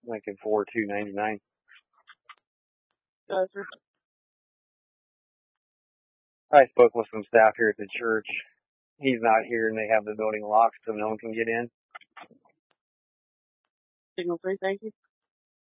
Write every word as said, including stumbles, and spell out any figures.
Lincoln four two ninety-nine. Gotcha. I spoke with some staff here at the church. He's not here, and they have the building locked, so no one can get in. Signal three, thank you.